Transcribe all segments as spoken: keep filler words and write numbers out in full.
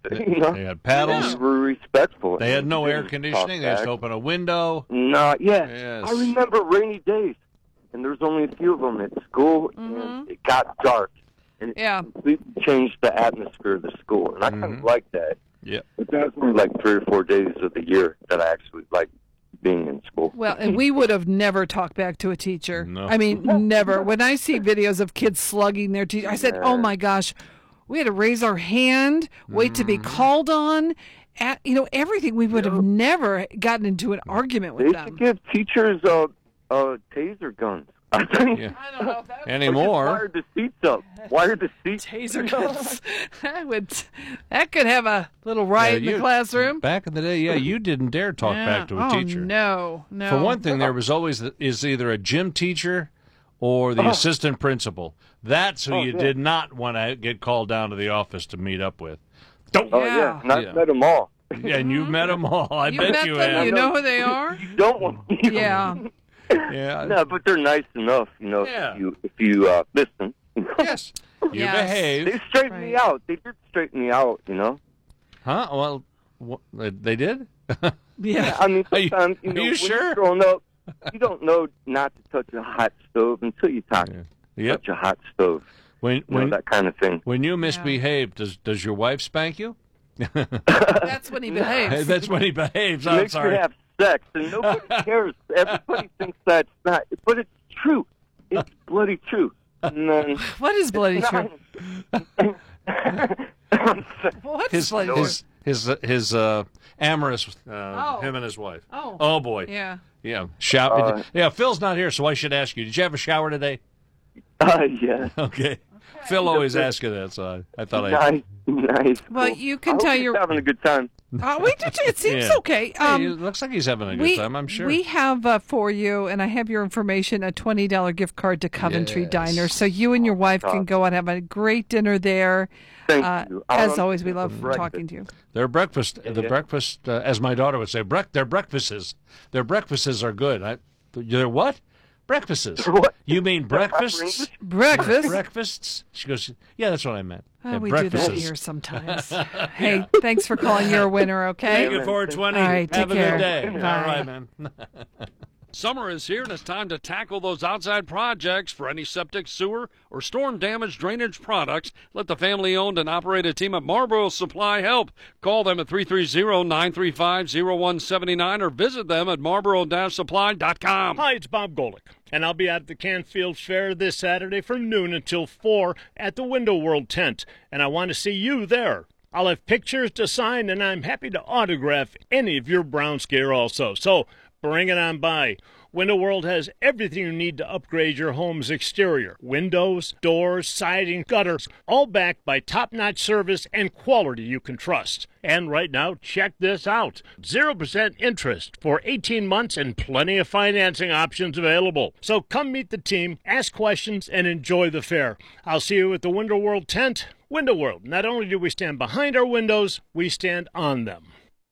you know, they had paddles. They were respectful. They had no They air didn't conditioning. They talk just back. open a window. No, yeah. Yes. I remember rainy days, and there was only a few of them at school, Mm-hmm. and it got dark, and it Yeah. completely changed the atmosphere of the school, and I kind Mhm. of liked that. Yep. But that was only like three or four days of the year that I actually liked being in school. Well, and we would have never talked back to a teacher. No. I mean, never. When I see videos of kids slugging their teacher, I said, oh my gosh, we had to raise our hand, wait to be Mm-hmm. called on. At, you know, everything. We would have never gotten into an argument They with should them. give teachers uh, uh, taser guns. I think. Yeah. I don't know if that Or just Anymore. wire the seats up. Wire the seats. taser guns. that would that could have a little riot Yeah, in you- the classroom. Back in the day, yeah, you didn't dare talk Yeah. back to a oh, teacher. No, no. For one thing, there was always the, is either a gym teacher or the assistant principal. That's who Oh, you yeah. did not want to get called down to the office to meet up with. Don't. Oh Yeah. yeah, and I've Yeah. met them all. And you met them all. I you bet met you them. have. You know who they are. You don't want. You Yeah. Yeah. No, but they're nice enough, you know. Yeah. If you if you uh, listen, Yes. You Yes. behave. they straighten me Right. out. They did straighten me out, you know. Huh? Well, what, they did? Yeah. I mean, Are you- sometimes you, are know, you when sure? you're growing up, you don't know not to touch a hot stove until you touch, Yep. touch a hot stove. When You know, when that kind of thing. when you misbehave, does does your wife spank you? That's when he behaves. That's when he behaves. It I'm makes sorry. you have sex, and nobody cares. Everybody thinks that's not, but it's true. It's bloody true. And then What is bloody it's true? not- What's his bloody his his his uh, amorous uh, Oh. him and his wife. Oh. Oh boy. true? Yeah. Yeah. Shower. Uh, yeah. Phil's not here, so I should ask you. Did you have a shower today? uh, yeah. Okay. Phil always asks you that, so I, I thought I. Nice, nice. Well, Cool. you I can hope tell he's your- having a good time. Uh, we did. It seems Yeah. okay. Hey, Um, it looks like he's having a good we, time. I'm sure. We have uh, for you, and I have your information, a twenty dollars gift card to Coventry Yes. Diner. So you and your wife can go out and have a great dinner there. Thank Uh, you. I as don't always, we have love breakfast. talking to you. Their breakfast, the yeah. breakfast, uh, as my daughter would say, brec- their breakfasts, their breakfasts are good. I, their what? Breakfasts. What? You mean breakfasts? English? Breakfast. Breakfasts? She goes, yeah, that's what I meant. Oh, Yeah, we do that breakfasts. here sometimes. Hey, thanks for calling. You're a winner, okay? Thank you, four twenty. All right, Have take a care. good day. Bye. All right, man. Summer is here, and it's time to tackle those outside projects for any septic, sewer, or storm damage drainage products. Let the family-owned and operated team at Marlboro Supply help. Call them at three three zero, nine three five, zero one seven nine or visit them at marlboro dash supply dot com. Hi, it's Bob Golick, and I'll be at the Canfield Fair this Saturday from noon until four at the Window World tent, and I want to see you there. I'll have pictures to sign, and I'm happy to autograph any of your Browns gear also, so bring it on by. Window World has everything you need to upgrade your home's exterior. Windows, doors, siding, gutters, all backed by top-notch service and quality you can trust. And right now, check this out. zero percent interest for eighteen months and plenty of financing options available. So come meet the team, ask questions, and enjoy the fair. I'll see you at the Window World tent. Window World, not only do we stand behind our windows, we stand on them.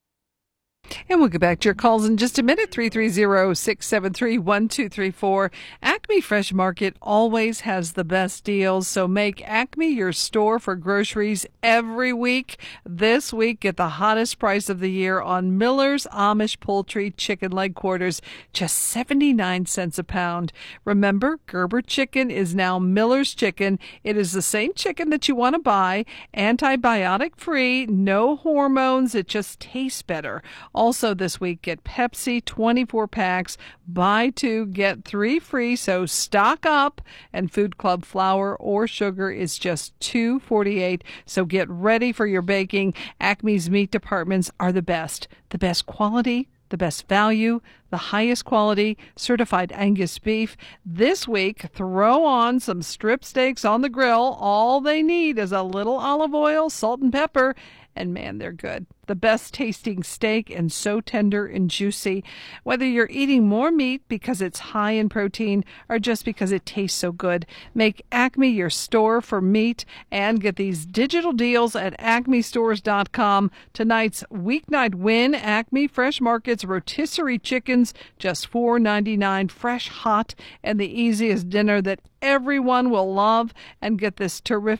And we'll get back to your calls in just a minute. three three zero, six seven three, one two three four. Acme Fresh Market always has the best deals, so make Acme your store for groceries every week. This week, get the hottest price of the year on Miller's Amish Poultry Chicken Leg Quarters, just seventy-nine cents a pound. Remember, Gerber Chicken is now Miller's Chicken. It is the same chicken that you want to buy, antibiotic-free, no hormones. It just tastes better. Also this week, get Pepsi twenty-four packs, buy two, get three free, so stock up. And Food Club flour or sugar is just two forty-eight. So get ready for your baking. Acme's meat departments are the best. The best quality, the best value, the highest quality, certified Angus beef. This week, throw on some strip steaks on the grill. All they need is a little olive oil, salt and pepper, and man, they're good. The best tasting steak and so tender and juicy. Whether you're eating more meat because it's high in protein or just because it tastes so good, make Acme your store for meat and get these digital deals at acme stores dot com. Tonight's weeknight win, Acme Fresh Market's rotisserie chickens, just four ninety-nine, fresh, hot, and the easiest dinner that everyone will love. And get this terrific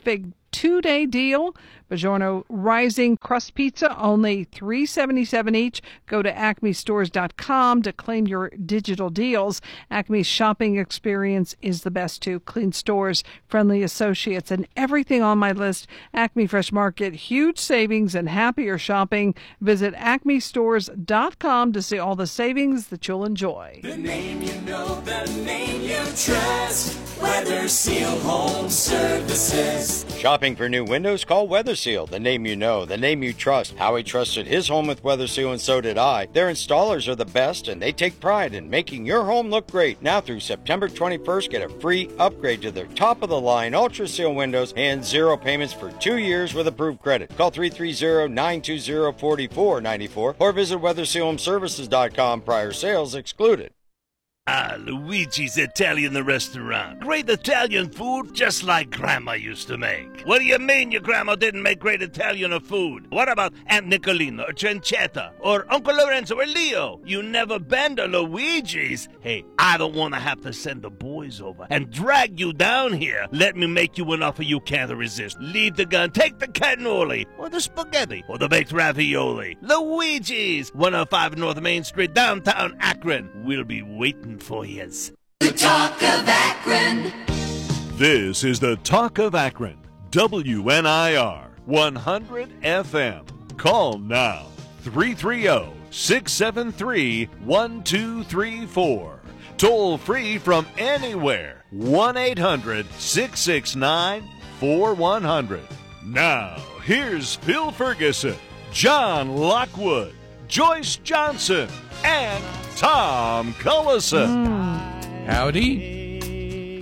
two-day deal. Buongiorno Rising Crust Pizza, only three seventy-seven each. Go to acme stores dot com to claim your digital deals. Acme's shopping experience is the best too. Clean stores, friendly associates, and everything on my list. Acme Fresh Market, huge savings and happier shopping. Visit acme stores dot com to see all the savings that you'll enjoy. The name you know, the name you trust. Weather Seal Home Services. Shopping for new windows? Call Weather Seal, the name you know, the name you trust. Howie trusted his home with Weather Seal, and so did I. Their installers are the best, and they take pride in making your home look great. Now through September twenty-first, get a free upgrade to their top-of-the-line Ultra Seal windows and zero payments for two years with approved credit. Call three three zero, nine two zero, four four nine four or visit weather seal home services dot com. Prior sales excluded. Ah, Luigi's Italian the restaurant. Great Italian food just like Grandma used to make. What do you mean your grandma didn't make great Italian food? What about Aunt Nicolina or Trencetta or Uncle Lorenzo or Leo? You never been to Luigi's? Hey, I don't want to have to send the boys over and drag you down here. Let me make you an offer you can't resist. Leave the gun, take the cannoli or the spaghetti or the baked ravioli. Luigi's, one oh five North Main Street, downtown Akron. We'll be waiting for yous. The Talk of Akron. This is the Talk of Akron. W N I R one hundred F M. Call now. three three zero, six seven three, one two three four. Toll free from anywhere. one eight hundred, six six nine, four one zero zero. Now, here's Phil Ferguson, John Lockwood, Joyce Johnson, and Tom Cullison. Mm. Howdy.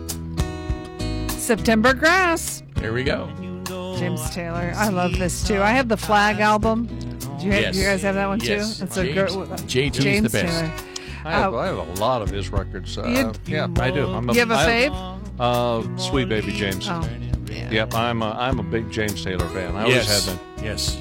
September Grass. Here we go. James Taylor. I love this too. I have the Flag album. Do you, Yes. do you guys have that one too? Yes. It's a James- gr- J T's James the best. Taylor. I have, Uh, I have a lot of his records. Uh, You- yeah, I do. I'm You have a I- fave? Uh, Sweet Baby James. Oh. Yep, I'm a, I'm a big James Taylor fan. I always Yes. have been. Yes.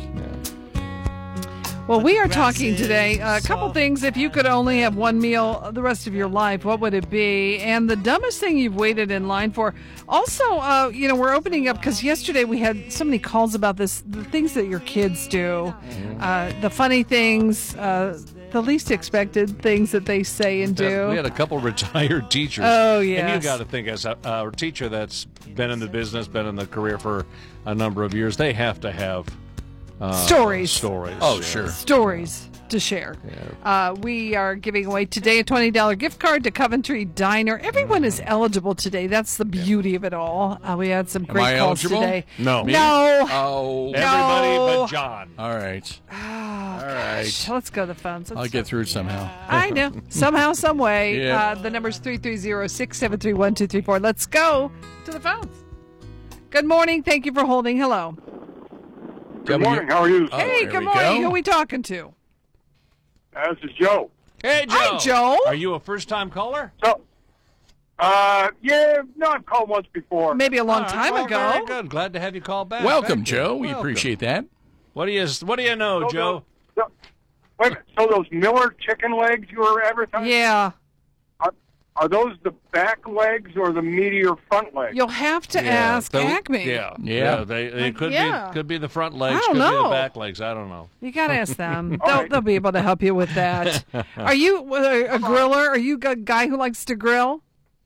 Well, we are talking today a couple things. If you could only have one meal the rest of your life, what would it be? And the dumbest thing you've waited in line for. Also, uh, you know, we're opening up because yesterday we had so many calls about this, the things that your kids do, uh, the funny things, uh, the least expected things that they say and do. We had a couple retired teachers. Oh, And yes. you got to think, as a, a teacher that's been in the business, been in the career for a number of years, they have to have uh, Stories. Stories. Oh, yeah. sure. Stories to share. Uh, we are giving away today a twenty dollars gift card to Coventry Diner. Everyone is eligible today. That's the beauty of it all. Uh, we had some Am great I calls eligible? today. No. Me? No. Oh. Everybody No. but John. All right. Oh, All gosh. right. Let's go to the phones. Let's I'll get through it somehow. I know. Somehow, some way. Yeah. Uh, the number's three three zero, six seven three, one two three four. Let's go to the phones. Good morning. Thank you for holding. Hello. Good morning. How are you? Oh, hey, there good we morning. go. Who are we talking to? Uh, this is Joe. Hey, Joe. Hi, Joe. Are you a first-time caller? So, uh, yeah, no, I've called once before. Maybe a long All right, time well, ago. Very good. Glad to have you call back. Welcome, Thank you. Joe. We Welcome. appreciate that. What do you What do you know, So Joe? those- so- wait a minute. So those Miller chicken legs you were advertising? Yeah. Are, are those the back legs or the meatier front legs? You'll have to Yeah, ask the- Acme. Yeah, Yeah. They, they Like, could yeah. be could be the front legs, I don't could be know. the back legs. I don't know. You got to ask them. All they'll, right. they'll be able to help you with that. Are you a, a griller? Are you a guy who likes to grill?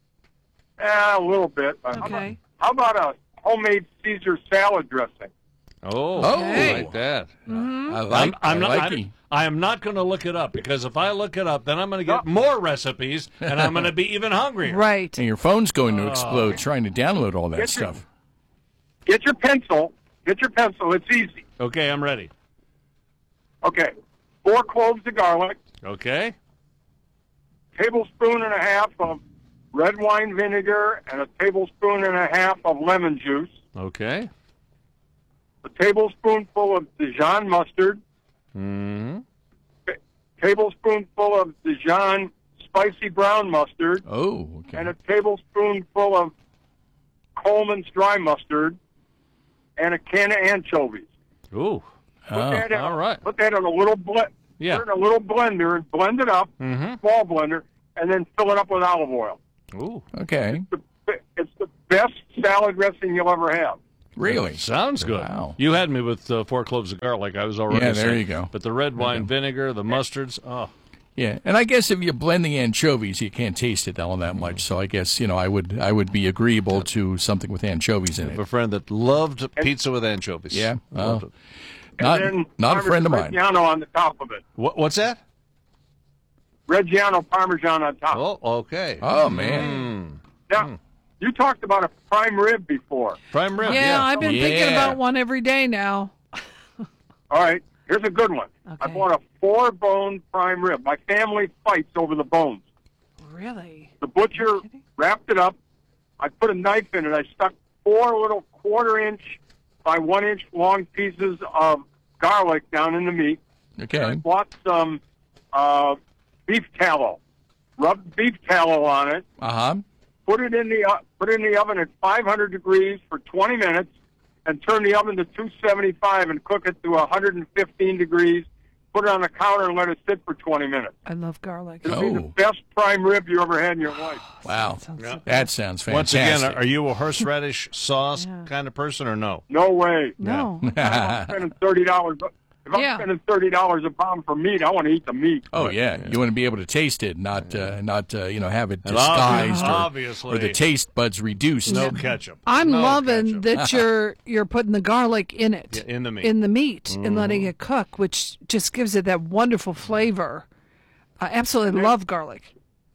Eh, a little bit. But how, about, Okay. how about a homemade Caesar salad dressing? Oh, Oh. I like that. Mm-hmm. I like, I'm, I'm I not. like I'm- you. I am not going to look it up because if I look it up, then I'm going to get more recipes and I'm going to be even hungrier. Right. And your phone's going to Oh. explode trying to download all that Get your- stuff. Get your pencil. Get your pencil. It's easy. Okay, I'm ready. Okay. Four cloves of garlic, Okay. tablespoon and a half of red wine vinegar, and a tablespoon and a half of lemon juice, Okay. a tablespoonful of Dijon mustard, Hmm. tablespoonful of Dijon spicy brown mustard, Oh, okay. and a tablespoonful of Coleman's dry mustard, and a can of anchovies. Ooh. Put, Oh, that in, all right. put that in a little bl- Yeah. put it in a little blender and blend it up, Mm-hmm. small blender, and then fill it up with olive oil. Ooh. Okay. The, it's the best salad dressing you'll ever have. Really? Sounds good. Wow. You had me with uh, four cloves of garlic. I was already Yeah, there saying. you go. But the red wine vinegar, the mustards, oh. Yeah, and I guess if you blend the anchovies, you can't taste it all that much. So I guess you know I would I would be agreeable to something with anchovies in I have it. a friend that loved pizza with anchovies. Yeah, Loved oh. it. not and then not a friend of mine. Reggiano on the top of it. What, what's that? Reggiano Parmesan on top. Oh, okay. Oh man, Now, you talked about a prime rib before. Prime rib. Yeah, Yeah, I've been Yeah. thinking about one every day now. All right, here's a good one. I Okay. bought a four-bone prime rib. My family fights over the bones. Really? The butcher wrapped it up. I put a knife in it. I stuck four little quarter-inch by one-inch long pieces of garlic down in the meat. I okay, bought some uh, beef tallow. Rubbed beef tallow on it. uh huh. Put it in the uh, put it in the oven at five hundred degrees for twenty minutes, and turn the oven to two seventy-five and cook it to one hundred fifteen degrees. Put it on the counter and let it sit for twenty minutes. I love garlic. It'll be the Oh. best prime rib you ever had in your life. Wow, Sounds so that sounds Once fantastic. again, are you a horseradish sauce Yeah. kind of person or no? No way. No. I'm spending thirty dollars. If I'm Yeah. spending thirty dollars a pound for meat, I want to eat the meat. Oh yeah. you want to be able to taste it, not uh, not uh, you know have it And disguised obvi- or, obviously. or the taste buds reduced. No ketchup. I'm No loving ketchup. that you're you're putting the garlic in it. Yeah, in the meat. In the meat and letting it cook, which just gives it that wonderful flavor. I absolutely love garlic.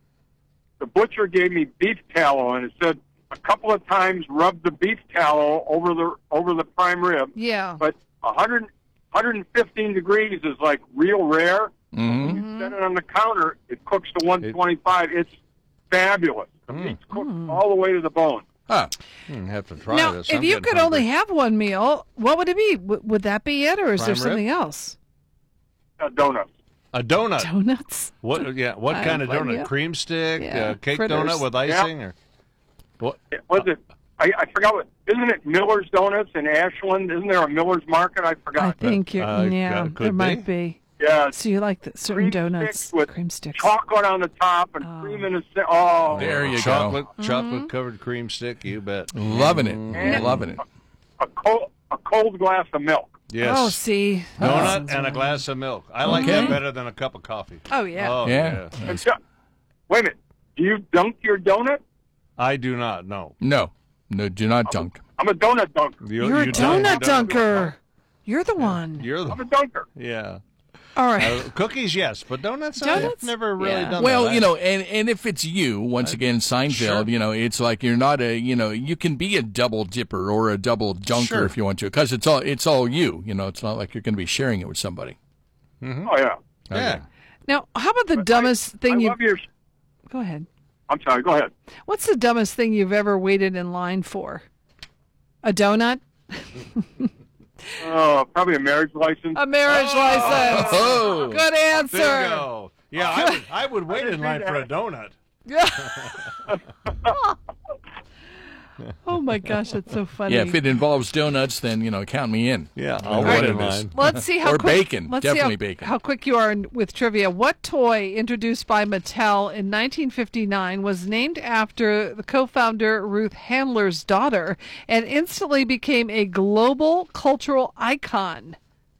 The butcher gave me beef tallow, and it said a couple of times rub the beef tallow over the over the prime rib. Yeah. But one hundred, one hundred fifteen degrees is like real rare. hmm You set it on the counter, it cooks to one twenty-five. It's fabulous. The meat's cooked all the way to the bone. Huh. Hmm, have to try Now, this. if I'm you getting could hungry. only have one meal, what would it be? W- would that be it, or is Prime there rib? something else? Uh, donuts. a donut. Donuts? What? Yeah. What I kind of have no donut? idea. Cream stick, Yeah, uh, cake fritters. donut with icing, or what? Was it? I, I forgot what. Isn't it Miller's Donuts in Ashland? Isn't there a Miller's Market? I I forgot. think you're, Uh, yeah, could there might be. be. Yeah. So you like the certain Cream donuts, sticks with cream sticks. chocolate on the top and Oh. cream in the center. Oh, There you go. chocolate, Mm-hmm. chocolate covered cream stick. You bet. Loving it, Mm. loving it. a cold, a cold glass of milk. Yes. Oh, see. Donut and a glass of milk. I like that Okay. better than a cup of coffee. Oh, yeah. Oh, Yeah. yeah. And so- wait a minute. Do you dunk your donut? I do not know. No, no, do not dunk. I'm a donut dunker. You, You're a you don't- donut you don't- dunker. You're the one. You're I'm a the dunker. yeah. All right. Uh, cookies, yes, but donuts, Donuts? I've never really Yeah. done Well, that. you know, and, and if it's you, once again, Seinfeld, Sure. you know, it's like you're not a, you know, you can be a double dipper or a double dunker Sure. if you want to, because it's all it's all you. You know, it's not like you're going to be sharing it with somebody. Oh yeah. yeah. Now, how about the dumbest I thing you? love your. Go ahead. I'm sorry. Go ahead. What's the dumbest thing you've ever waited in line for? A donut? Oh, probably a marriage license. A marriage license. Oh, Good answer. Bingo. Yeah, I would, I would wait in line for a donut. Oh my gosh, that's so funny. yeah. If it involves donuts, then you know, count me in. Yeah, No I'll matter wait in what it is. line. Let's see how Or quick, bacon. Let's Definitely see how, bacon. how quick you are in, with trivia. What toy introduced by Mattel in nineteen fifty-nine was named after the co-founder Ruth Handler's daughter and instantly became a global cultural icon?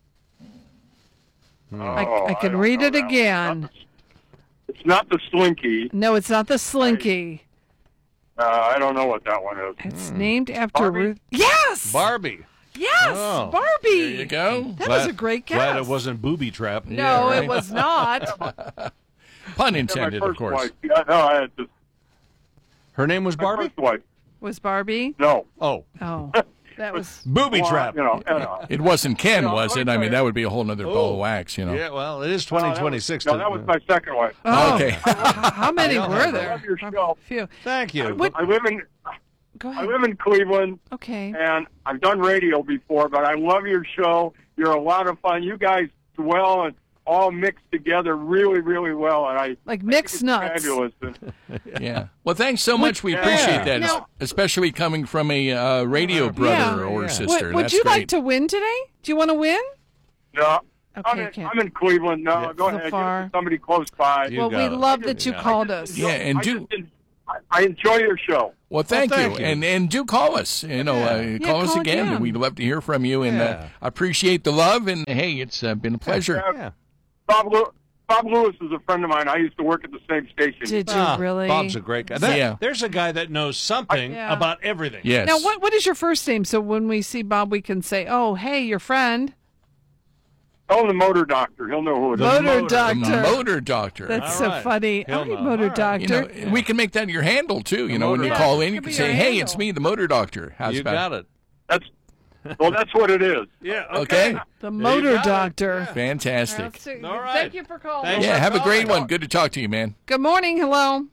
I, Oh, I can don't read know it that one. again. It's not the Slinky. No, it's not the Slinky. Uh, I don't know what that one is. It's named after Barbie? Ruth. Yes. Barbie. Yes, Oh. Barbie. There you go. That was a great guess. Glad it wasn't booby trap. No, Yeah, it was not. Pun Yeah, my intended, of first course. wife. Yeah, no, I had just Her name was my Barbie? first wife. Was Barbie? No. Oh, Oh, that was. booby Well, trap. You know. You know. It wasn't Ken, You know, was let it? me I tell mean, you. that would be a whole other ball of wax, you know. Yeah, well, it is No, that twenty was- twenty-six. No, that was my second wife. Oh, Okay. How many I were I there? love your show. Few. Thank you. What- I live in Go I ahead. live in Cleveland, Okay. and I've done radio before, but I love your show. You're a lot of fun. You guys dwell and all mixed together really, really well, and I Like I mixed think it's nuts. Fabulous. And Yeah. Well, thanks so much. We Yeah. appreciate that, Now- especially coming from a uh, radio brother Yeah. or Yeah. sister. Would, would That's you great. like to win today? Do you want to win? no, I'm, Okay, in, okay. I'm in Cleveland. No, Yeah. go So ahead. far. Give it to somebody close by. You well, got we it. love that you Yeah. called us. Yeah, and I do just, en- I, I enjoy your show. Well, thank, Well, thank you. you. and and do call us. You know, Yeah. uh, Yeah, call us call again. again. We'd love to hear from you, and Yeah. uh, appreciate the love. And hey, it's uh, been a pleasure. Yeah. Bob, Lew- Bob Lewis is a friend of mine. I used to work at the same station. Did you Ah, really? Bob's a great guy. That- Yeah. There's a guy that knows something Yeah. about everything. Yes. Now, what what is your first name? So when we see Bob, we can say, "Oh, hey, your friend, Oh, the motor doctor. He'll know who it is. motor, motor- The doctor." motor doctor. That's All so right. funny. He'll Hi, know. motor All right. You doctor. know, we can make that your handle too. You know, when motor you doctor. call in, you Could can be say, your "Hey, handle. it's me, the motor doctor." How's You about got it. That's well, that's what it is. Yeah. Okay. The you motor got it. doctor. Fantastic. That's- All right. Thank you for calling. Thanks. Yeah, have a great calling. one. Good to talk to you, man. Good morning. Hello.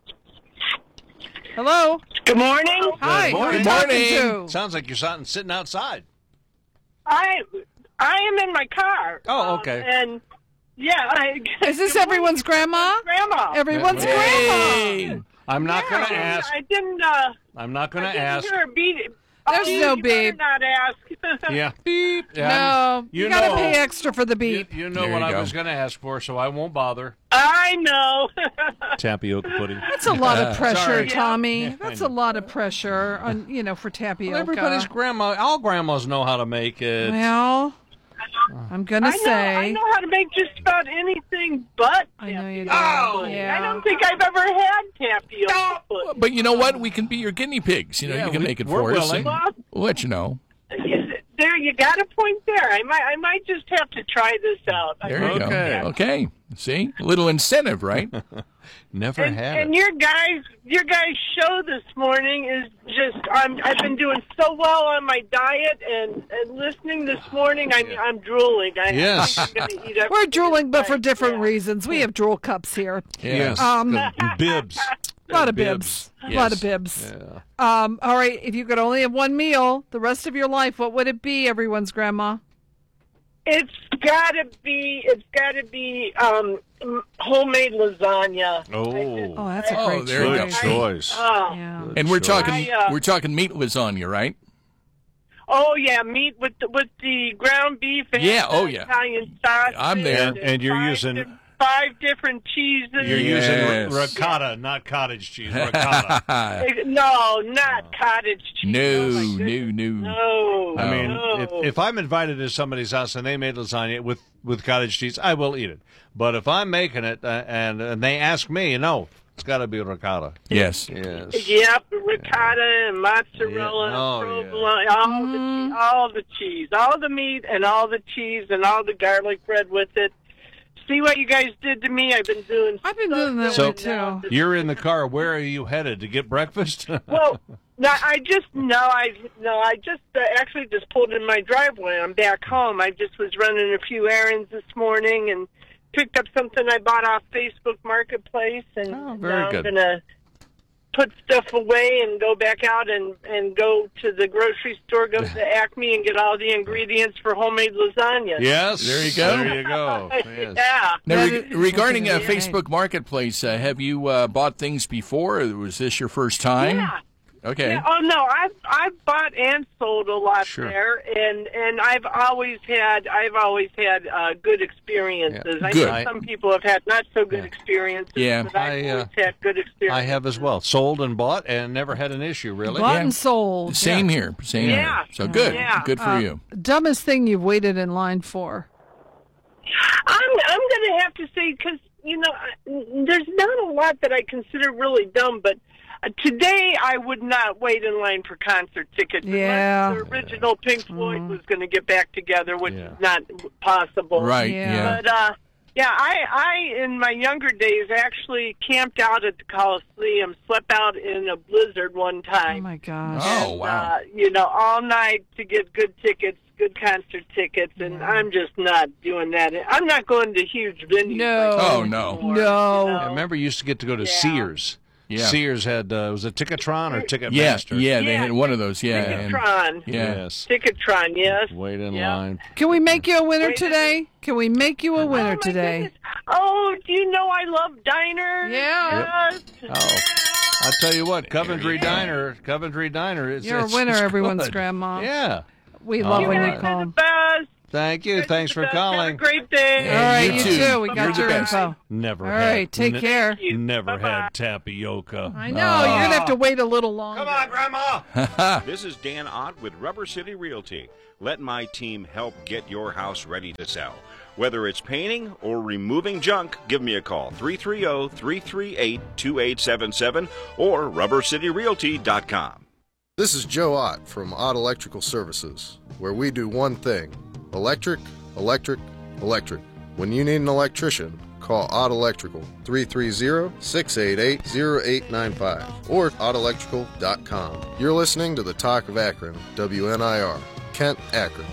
Hello. Good morning. Hi. Who are you Good talking morning. to? Sounds like you're sitting sitting outside. I I am in my car. Oh, Um, okay. and yeah, I, Is this Good everyone's morning, grandma? grandma? Everyone's Hey. grandma. I'm not Yeah, going to ask. I didn't. Uh, I'm not going I to didn't ask. hear a beat. There's oh, no you better beep. Not ask. Yeah. Beep. Yeah, No, you, you gotta know- pay extra for the You, beep. you know There what you I go. was going to ask for, so I won't bother. I know. Tapioca pudding. That's a lot of pressure, Sorry. Tommy. Yeah, I That's a lot of pressure on you know for tapioca. Well, everybody's grandma. All grandmas know how to make it. Well, I'm gonna I know. say. I know how to make just about anything but. I know you do. tapioca. Yeah. I don't think I've ever had tapioca. pudding. But you know what? We can be your guinea pigs. You know, Yeah, you can we- make it we're for us. willing. and We'll let you know. There, you got a point there. I might, I might just have to try this out. I There you Okay. go. Okay. See? A little incentive, right? Never And, had and it. your guys, your guys' show this morning is just. I'm. I've been doing so well on my diet, and, and listening this morning, I'm. I'm drooling. I Yes. think I'm gonna eat everything. We're drooling, but for different Yeah. reasons. We have drool cups here. Yes. Um, The bibs. A lot of Bibs. bibs. A lot of bibs. Um, all right, if you could only have one meal the rest of your life, what would it be, everyone's grandma? It's gotta be. It's gotta be um, m- homemade lasagna. Oh. Oh, that's a Oh, great there you choice. go. choice. Oh, Yeah. And we're talking I, uh, we're talking meat lasagna, right? oh yeah, meat with the, with the ground beef and Yeah, oh, the yeah. Italian sausage. I'm there. And- and you're five using- di- five different cheeses. You're Yes. using r- ricotta, not cottage cheese. Ricotta. No, not cottage cheese. no, Oh, my no, goodness. no. No. I mean, no. if, if I'm invited to somebody's house and they made lasagna with, with cottage cheese, I will eat it. But if I'm making it uh, and, and they ask me, no, it's got to be ricotta. Yes. Yes. Yep, ricotta and mozzarella, Yeah. Oh, and yeah. provolone, all the cheese, all the cheese, all the meat and all the cheese and all the garlic bread with it. See what you guys did to me? I've been doing. I've been so doing that So- way, too. You're in the car. Where are you headed to get breakfast? Well, no, I just no, I no, I just uh, actually just pulled in my driveway. I'm back home. I just was running a few errands this morning and picked up something I bought off Facebook Marketplace, and Oh, very now good. I'm gonna put stuff away and go back out and and go to the grocery store, go to Acme, and get all the ingredients for homemade lasagna. Yes. There you go. There you go. Yes. Yeah. Now, That re- is- regarding uh, okay, right. Facebook Marketplace, uh, have you uh, bought things before? Or was this your first time? Yeah. Okay. Yeah, oh no, I've I've bought and sold a lot Sure. there, and and I've always had I've always had uh, good experiences. I Good. know some people have had not so good experiences, Yeah. but I've I, uh, always had good experiences. I have as well. Sold and bought and never had an issue, really. Bought Yeah. and sold. Same here. Same Yeah. here. So good. Yeah. Good for Uh, you. Dumbest thing you've waited in line for? I'm I'm going to have to say because you know I- there's not a lot that I consider really dumb, but. Uh, today, I would not wait in line for concert tickets Yeah. unless the original Pink Floyd was going to get back together, which Yeah. is not possible. Right. Yeah. Yeah. But uh, yeah, I, I in my younger days actually camped out at the Coliseum, slept out in a blizzard one Oh time. my gosh. Oh, wow. Uh, you know, all night to get good tickets, good concert tickets, and I'm just not doing that. I'm not going to huge venues. No. like that Oh, no. anymore, No. you know? I remember you used to get to go to Yeah. Sears. Yeah. Sears had, uh, was it Ticketron or Yeah, Ticketmaster? yeah, they Yeah. had one of those. Yeah, and- Ticketron. yeah. Yes. Ticketron, yes. Wait in Yeah. line. Can we make you a winner Wait a today? Can we make you a Oh, winner my today? goodness. Oh, do you know I love diners? Yeah. Yes. Oh, I tell you what, Coventry Diner, Coventry Diner. It's, You're a it's- winner, it's everyone's good. grandma. Yeah. We Oh, love You when my you guys call. are the best. Thank you. Thanks for calling. Have a great day. All right, you you too. too. We got You're your the best. info. Never All had. right, take ne- care. Never had tapioca. I know. You're going to have to wait a little longer. Come on, Grandma. This is Dan Ott with Rubber City Realty. Let my team help get your house ready to sell. Whether it's painting or removing junk, give me a call, three three zero, three three eight, two eight seven seven or rubber city realty dot com. This is Joe Ott from Ott Electrical Services, where we do one thing: electric, electric, electric. When you need an electrician, call Ott Electrical, three three zero, six eight eight, zero eight nine five or ott electrical dot com. You're listening to the Talk of Akron, W N I R, Kent, Akron.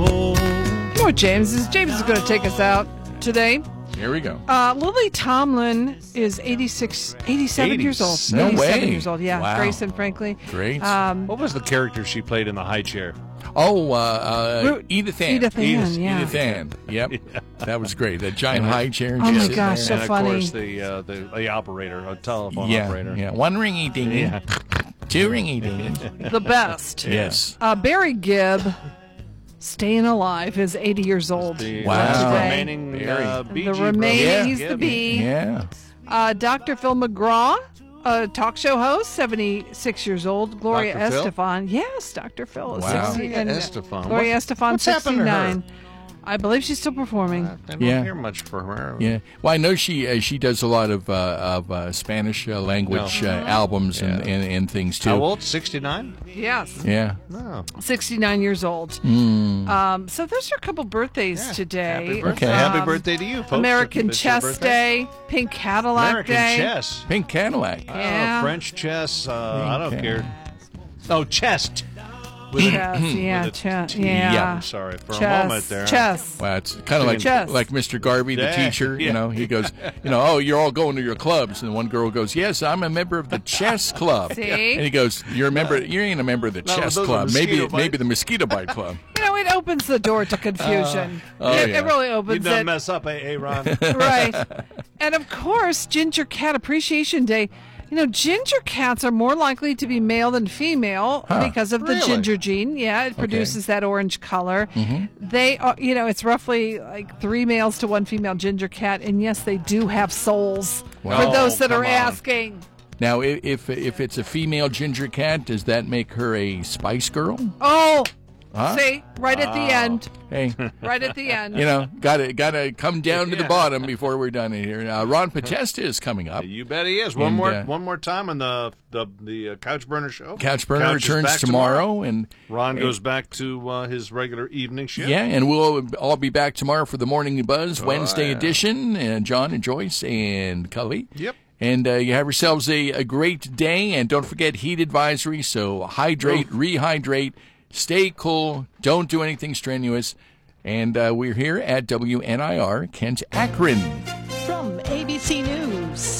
You know what James is? James is going to take us out today. Here we go. Uh, Lily Tomlin is eighty-six, eighty-seven years old. No eighty-seven way. years old, yeah. Wow. Grayson, frankly. Great. Um, What was the character she played in the high chair? Oh, uh, uh, Ru- Edith Ann. Edith Ann, Edith, yeah. Edith Ann. Yep. That was great. That giant high chair. Oh, my just gosh, sitting so there. and funny. of course the uh, the, the operator, a telephone Yeah, operator. yeah. One ringy dingy. Yeah. Two ringy dingy. the best. Yes. Uh, Barry Gibb, staying alive, is eighty years old. The Wow. last today. remaining Very. uh, Bee The Gee remaining, brother. he's the bee. Yeah. Uh, Doctor Phil McGraw, a talk show host, seventy-six years old. Gloria Doctor Phil? Estefan. Yes, Doctor Phil is Wow. sixty. Gloria and, uh, Estefan. Gloria What- Estefan, what's happened to her? sixty-nine. I believe she's still performing. I don't Yeah. hear much from her. Yeah. Well, I know she uh, she does a lot of uh, of uh, Spanish uh, language No. uh, albums and, Yeah. and, and things too. How old? sixty-nine? Yes. Yeah. No. sixty-nine years old. Mm. Um, so those are a couple birthdays Yeah. today. Happy birthday. Okay. Happy Um, birthday to you, folks. American It's your Chess birthday. Day, Pink Cadillac American Day. chess. Pink Cadillac. Yeah. Oh, French chess. Uh, I don't Okay. care. Oh, chest. With a- Chess, yeah, with a chess, T. yeah. I'm sorry for Chess, a moment there. Chess. Well, it's kind of like Chess. like Mister Garvey, the Yeah, teacher. You yeah. know, he goes, you know, oh, you're all going to your clubs, and one girl goes, yes, I'm a member of the chess club. See? And he goes, you're a member. You ain't a member of the No, chess those are club. Maybe mosquito bite. maybe the mosquito bite club. You know, it opens the door to confusion. oh, it, yeah. it really You opens done it. mess up, eh, Ron? Right. And of course, Ginger Cat Appreciation Day. You know, ginger cats are more likely to be male than female Huh. because of the Really? ginger gene. Yeah, it produces that orange color. They are, you know, it's roughly like three males to one female ginger cat. And yes, they do have souls. Wow. For those that Oh, are come on. asking. Now, i- if if it's a female ginger cat, does that make her a Spice Girl? Oh, Huh? see, right at the end. Hey, Right at the end. you know, gotta gotta come down to the Yeah. bottom before we're done here. Now, Ron Podesta is coming up. You bet he is. One And, more, uh, one more time on the the the uh, Couch Burner show. Couch Burner Couch is returns back tomorrow, and Ron goes back to uh, his regular evening shift. yeah, and we'll all be back tomorrow for the Morning Buzz Wednesday yeah. edition. And John and Joyce and Cully. Yep. And uh, you have yourselves a, a great day, and don't forget heat advisory. So hydrate, rehydrate, stay cool, don't do anything strenuous. And uh, we're here at W N I R Kent Akron. From A B C News,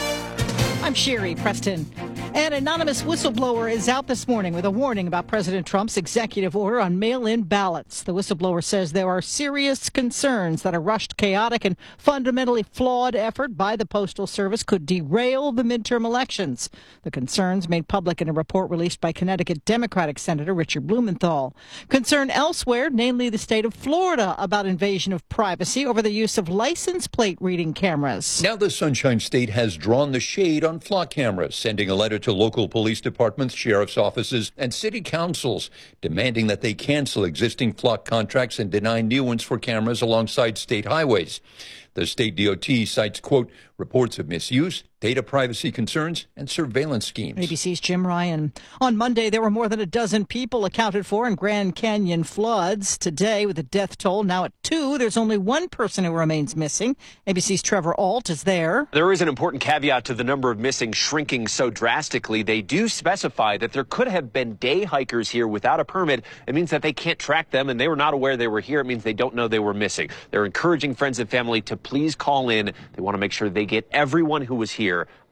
I'm Sherry Preston. An anonymous whistleblower is out this morning with a warning about President Trump's executive order on mail-in ballots. The whistleblower says there are serious concerns that a rushed, chaotic, and fundamentally flawed effort by the Postal Service could derail the midterm elections. The concerns made public in a report released by Connecticut Democratic Senator Richard Blumenthal. Concern elsewhere, namely the state of Florida, about invasion of privacy over the use of license plate reading cameras. Now the Sunshine State has drawn the shade on flock cameras, sending a letter to local police departments, sheriff's offices, and city councils, demanding that they cancel existing flock contracts and deny new ones for cameras alongside state highways. The state D O T cites, quote, reports of misuse, data privacy concerns, and surveillance schemes. A B C's Jim Ryan. On Monday, there were more than a dozen people accounted for in Grand Canyon floods. Today, with the death toll now at two, there's only one person who remains missing. A B C's Trevor Alt is there. There is an important caveat to the number of missing shrinking so drastically. They do specify that there could have been day hikers here without a permit. It means that they can't track them, and they were not aware they were here. It means they don't know they were missing. They're encouraging friends and family to please call in. They want to make sure they get everyone who was here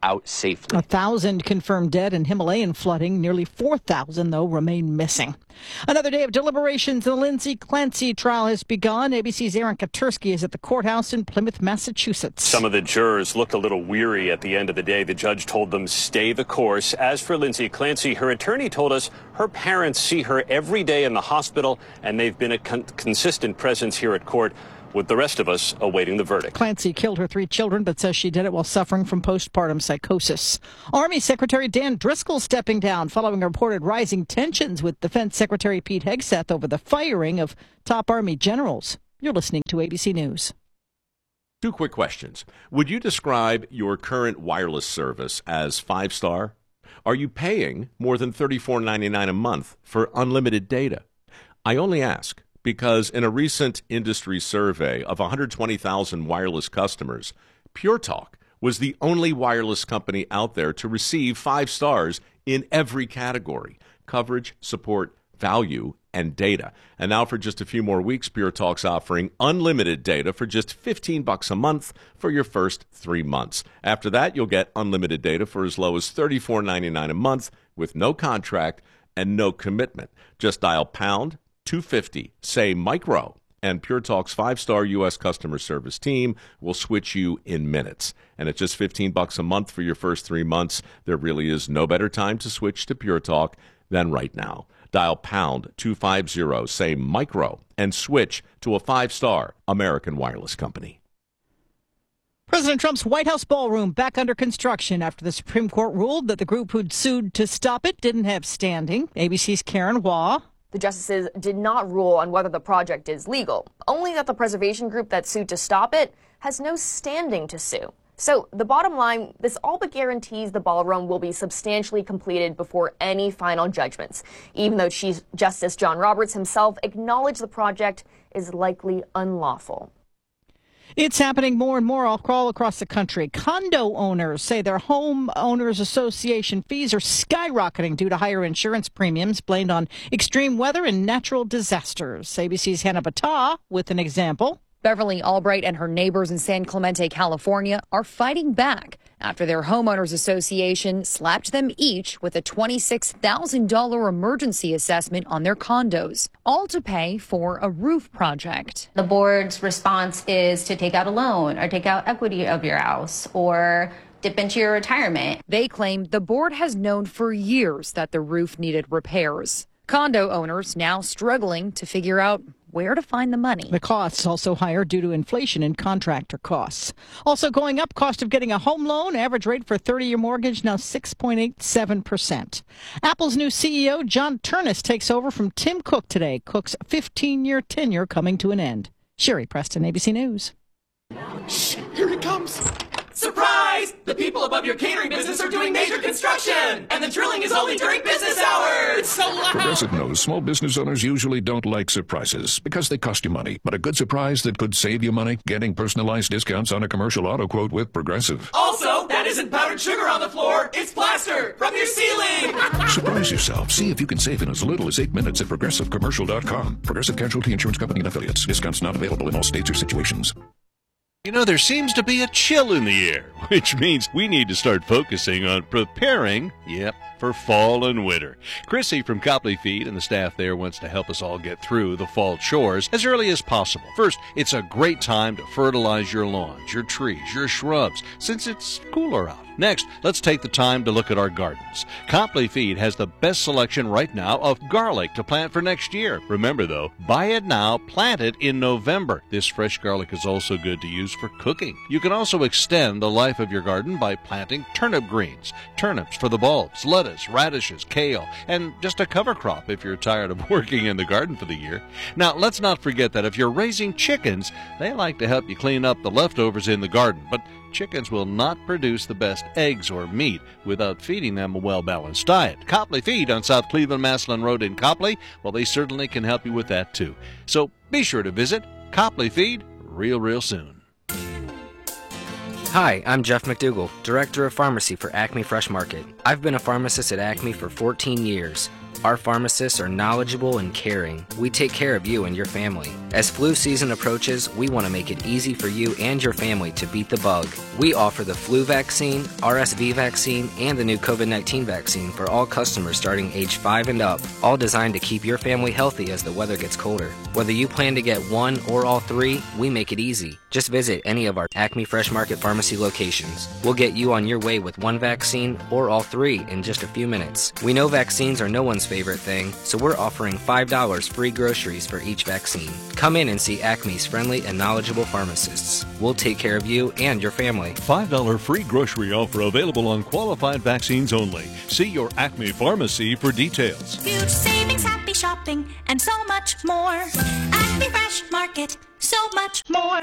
out safely. A thousand confirmed dead in Himalayan flooding. Nearly four thousand, though, remain missing. Another day of deliberations in the Lindsay Clancy trial has begun. A B C's Aaron Katursky is at the courthouse in Plymouth, Massachusetts. Some of the jurors looked a little weary at the end of the day. The judge told them stay the course. As for Lindsay Clancy, her attorney told us her parents see her every day in the hospital, and they've been a con- consistent presence here at court, with the rest of us awaiting the verdict. Clancy killed her three children, but says she did it while suffering from postpartum psychosis. Army Secretary Dan Driscoll stepping down following reported rising tensions with Defense Secretary Pete Hegseth over the firing of top Army generals. You're listening to A B C News. Two quick questions. Would you describe your current wireless service as five-star? Are you paying more than thirty-four ninety-nine a month for unlimited data? I only ask because in a recent industry survey of one hundred twenty thousand wireless customers, Pure Talk was the only wireless company out there to receive five stars in every category: coverage, support, value, and data. And now for just a few more weeks, Pure Talk's offering unlimited data for just fifteen bucks a month for your first three months. After that, you'll get unlimited data for as low as thirty-four ninety-nine a month with no contract and no commitment. Just dial pound two fifty, say micro, and Pure Talk's five-star U S customer service team will switch you in minutes. And at just fifteen bucks a month for your first three months, there really is no better time to switch to Pure Talk than right now. Dial pound two fifty, say micro, and switch to a five-star American wireless company. President Trump's White House ballroom back under construction after the Supreme Court ruled that the group who'd sued to stop it didn't have standing. A B C's Karen Waugh. The justices did not rule on whether the project is legal, only that the preservation group that sued to stop it has no standing to sue. So the bottom line, this all but guarantees the ballroom will be substantially completed before any final judgments, even though Chief Justice John Roberts himself acknowledged the project is likely unlawful. It's happening more and more all across the country. Condo owners say their homeowners association fees are skyrocketing due to higher insurance premiums blamed on extreme weather and natural disasters. A B C's Hannah Battah with an example. Beverly Albright and her neighbors in San Clemente, California, are fighting back after their homeowners association slapped them each with a twenty-six thousand dollars emergency assessment on their condos, all to pay for a roof project. The board's response is to take out a loan or take out equity of your house or dip into your retirement. They claim the board has known for years that the roof needed repairs. Condo owners now struggling to figure out where to find the money. The costs also higher due to inflation and contractor costs. Also going up, cost of getting a home loan. Average rate for thirty-year mortgage now six point eight seven percent. Apple's new C E O, John Ternus, takes over from Tim Cook today. Cook's fifteen-year tenure coming to an end. Sherry Preston, A B C News. Shh, here he comes. Surprise! The people above your catering business are doing major construction, and the drilling is only during business hours. It's so loud. Progressive knows small business owners usually don't like surprises because they cost you money. But a good surprise that could save you money, getting personalized discounts on a commercial auto quote with Progressive. Also, that isn't powdered sugar on the floor. It's plaster from your ceiling. Surprise yourself. See if you can save in as little as eight minutes at progressive commercial dot com. Progressive Casualty Insurance Company and Affiliates. Discounts not available in all states or situations. You know, there seems to be a chill in the air, which means we need to start focusing on preparing, yep, for fall and winter. Chrissy from Copley Feed and the staff there wants to help us all get through the fall chores as early as possible. First, it's a great time to fertilize your lawns, your trees, your shrubs, since it's cooler out. Next, let's take the time to look at our gardens. Copley Feed has the best selection right now of garlic to plant for next year. Remember, though, buy it now, plant it in November. This fresh garlic is also good to use for cooking. You can also extend the life of your garden by planting turnip greens, turnips for the bulbs, lettuce, radishes, kale, and just a cover crop if you're tired of working in the garden for the year. Now, let's not forget that if you're raising chickens, they like to help you clean up the leftovers in the garden, but chickens will not produce the best eggs or meat without feeding them a well-balanced diet. Copley Feed on South Cleveland Maslin Road in Copley, well, they certainly can help you with that too. So be sure to visit Copley Feed real, real soon. Hi, I'm Jeff McDougall, Director of Pharmacy for Acme Fresh Market. I've been a pharmacist at Acme for fourteen years. Our pharmacists are knowledgeable and caring. We take care of you and your family. As flu season approaches, we want to make it easy for you and your family to beat the bug. We offer the flu vaccine, R S V vaccine, and the new COVID nineteen vaccine for all customers starting age five and up, all designed to keep your family healthy as the weather gets colder. Whether you plan to get one or all three, we make it easy. Just visit any of our Acme Fresh Market Pharmacy locations. We'll get you on your way with one vaccine or all three in just a few minutes. We know vaccines are no one's favorite thing, so we're offering five dollars free groceries for each vaccine. Come in and see Acme's friendly and knowledgeable pharmacists. We'll take care of you and your family. five dollars free grocery offer available on qualified vaccines only. See your Acme pharmacy for details. Huge savings, happy shopping, and so much more. Acme Fresh Market, so much more.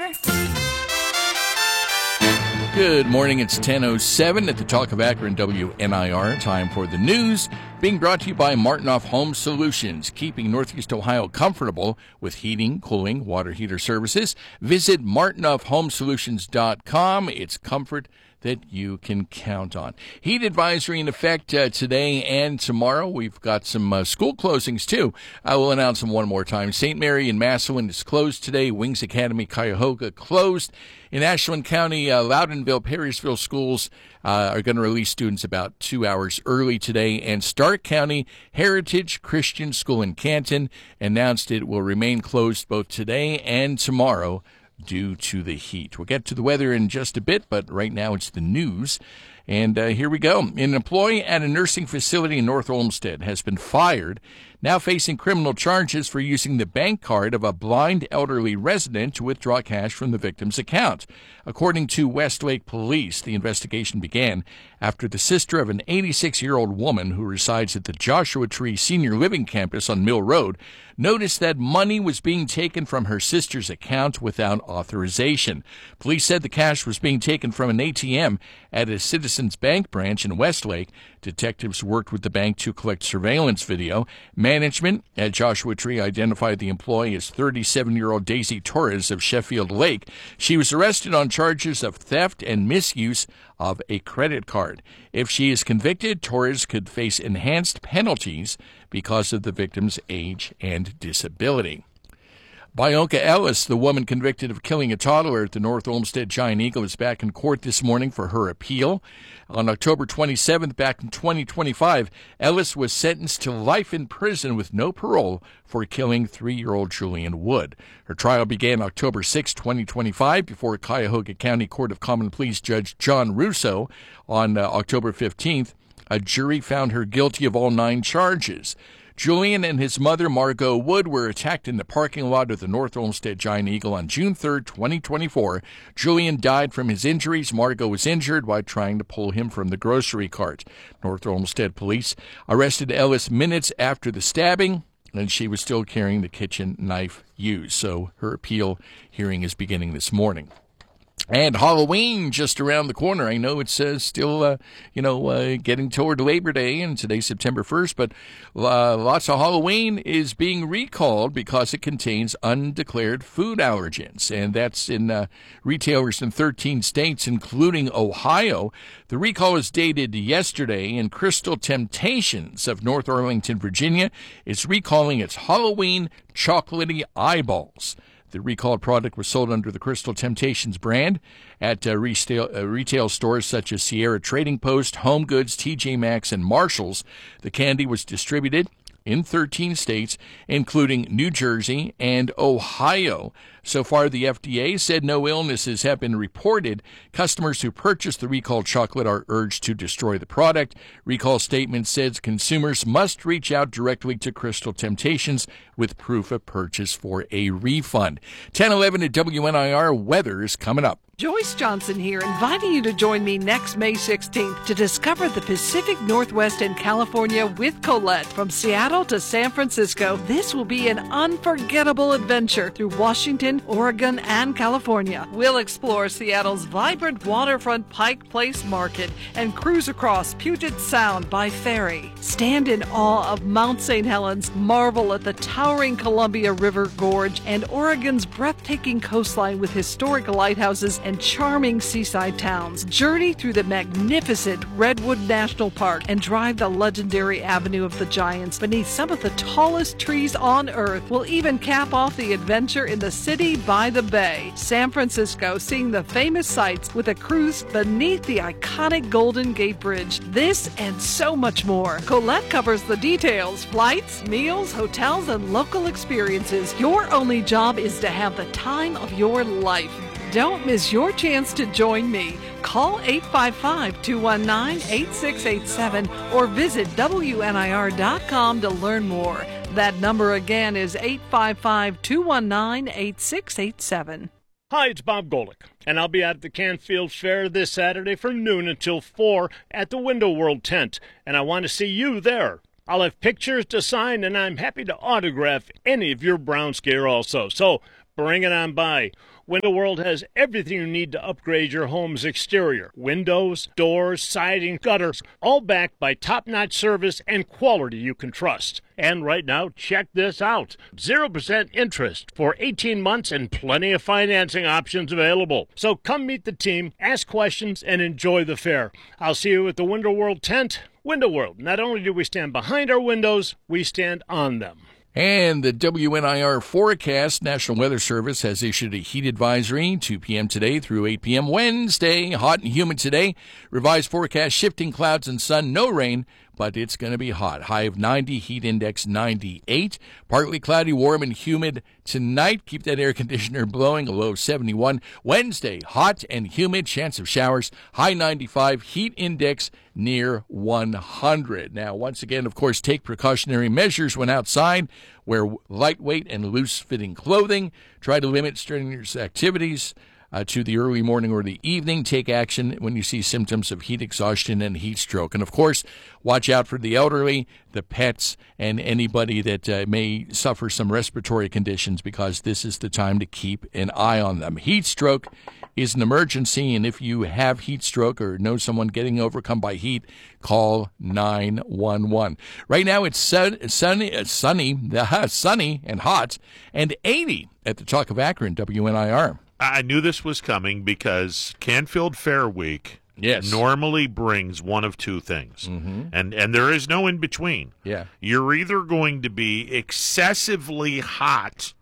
Good morning. It's ten oh seven at the Talk of Akron W N I R. Time for the news, being brought to you by Martinoff Home Solutions, keeping Northeast Ohio comfortable with heating, cooling, water heater services. Visit martinoff home solutions dot com. It's comfort that you can count on. Heat advisory in effect uh, today and tomorrow. We've got some uh, school closings, too. I will announce them one more time. Saint Mary in Massillon is closed today. Wings Academy, Cuyahoga, closed. In Ashland County, uh, Loudonville, Perrysville schools uh, are going to release students about two hours early today. And Stark County Heritage Christian School in Canton announced it will remain closed both today and tomorrow due to the heat. We'll get to the weather in just a bit, but right now it's the news. And uh, here we go. An employee at a nursing facility in North Olmsted has been fired, now facing criminal charges for using the bank card of a blind elderly resident to withdraw cash from the victim's account. According to Westlake Police, the investigation began after the sister of an eighty-six-year-old woman who resides at the Joshua Tree Senior Living Campus on Mill Road noticed that money was being taken from her sister's account without authorization. Police said the cash was being taken from an A T M at a Citizens Bank branch in Westlake. Detectives worked with the bank to collect surveillance video. Management at Joshua Tree identified the employee as thirty-seven-year-old Daisy Torres of Sheffield Lake. She was arrested on charges of theft and misuse of a credit card. If she is convicted, Torres could face enhanced penalties because of the victim's age and disability. Bianca Ellis, the woman convicted of killing a toddler at the North Olmsted Giant Eagle, is back in court this morning for her appeal. On October twenty-seventh, back in twenty twenty-five, Ellis was sentenced to life in prison with no parole for killing three-year-old Julian Wood. Her trial began October sixth, twenty twenty-five, before Cuyahoga County Court of Common Pleas Judge John Russo. On uh, October fifteenth, a jury found her guilty of all nine charges. Julian and his mother, Margot Wood, were attacked in the parking lot of the North Olmsted Giant Eagle on June third, twenty twenty-four. Julian died from his injuries. Margot was injured while trying to pull him from the grocery cart. North Olmsted police arrested Ellis minutes after the stabbing, and she was still carrying the kitchen knife used. So her appeal hearing is beginning this morning. And Halloween just around the corner. I know it's uh, still, uh, you know, uh, getting toward Labor Day, and today's September first, but uh, lots of Halloween is being recalled because it contains undeclared food allergens, and that's in uh, retailers in thirteen states, including Ohio. The recall is dated yesterday, and Crystal Temptations of North Arlington, Virginia, is recalling its Halloween chocolatey eyeballs. The recalled product was sold under the Crystal Temptations brand at uh, retail, uh, retail stores such as Sierra Trading Post, Home Goods, T J Maxx, and Marshall's. The candy was distributed in thirteen states, including New Jersey and Ohio. So far, the F D A said no illnesses have been reported. Customers who purchase the recalled chocolate are urged to destroy the product. Recall statement says consumers must reach out directly to Crystal Temptations with proof of purchase for a refund. ten eleven at W N I R. Weather is coming up. Joyce Johnson here, inviting you to join me next May sixteenth to discover the Pacific Northwest and California with Colette from Seattle to San Francisco. This will be an unforgettable adventure through Washington, Washington, Oregon, and California. We'll explore Seattle's vibrant waterfront Pike Place Market and cruise across Puget Sound by ferry. Stand in awe of Mount Saint Helens, marvel at the towering Columbia River Gorge, and Oregon's breathtaking coastline with historic lighthouses and charming seaside towns. Journey through the magnificent Redwood National Park and drive the legendary Avenue of the Giants beneath some of the tallest trees on Earth. We'll even cap off the adventure in the city by the bay. San Francisco, seeing the famous sights with a cruise beneath the iconic Golden Gate Bridge. This and so much more. Colette covers the details: flights, meals, hotels, and local experiences. Your only job is to have the time of your life. Don't miss your chance to join me. Call eight five five, two one nine, eight six eight seven or visit W N I R dot com to learn more. That number again is eight five five, two one nine, eight six eight seven. Hi, it's Bob Golick, and I'll be at the Canfield Fair this Saturday from noon until four at the Window World tent, and I want to see you there. I'll have pictures to sign, and I'm happy to autograph any of your Browns gear also, so bring it on by. Window World has everything you need to upgrade your home's exterior. Windows, doors, siding, gutters, all backed by top-notch service and quality you can trust. And right now, check this out. zero percent interest for eighteen months and plenty of financing options available. So come meet the team, ask questions, and enjoy the fair. I'll see you at the Window World tent. Window World, not only do we stand behind our windows, we stand on them. And the W N I R forecast, National Weather Service has issued a heat advisory, two p.m. today through eight p.m. Wednesday. Hot and humid today. Revised forecast, shifting clouds and sun, no rain, but it's going to be hot. High of ninety, heat index ninety-eight. Partly cloudy, warm and humid tonight. Keep that air conditioner blowing, a low of seventy-one. Wednesday, hot and humid, chance of showers. High ninety-five, heat index near one hundred. Now, once again, of course, take precautionary measures when outside. Wear lightweight and loose-fitting clothing. Try to limit strenuous activities Uh, to the early morning or the evening. Take action when you see symptoms of heat exhaustion and heat stroke. And, of course, watch out for the elderly, the pets, and anybody that uh, may suffer some respiratory conditions, because this is the time to keep an eye on them. Heat stroke is an emergency, and if you have heat stroke or know someone getting overcome by heat, call nine one one. Right now it's sun, sunny, uh, sunny, uh, sunny and hot, and eighty at the Talk of Akron, W N I R. I knew this was coming because Canfield Fair Week yes. normally brings one of two things, mm-hmm. and and there is no in between. Yeah, you're either going to be excessively hot,